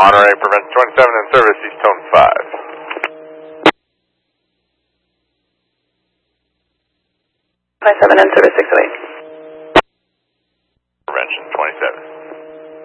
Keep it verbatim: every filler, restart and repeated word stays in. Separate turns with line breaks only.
Monterey, prevent twenty-seven in service, East Tone five.
twenty-seven in service six oh eight.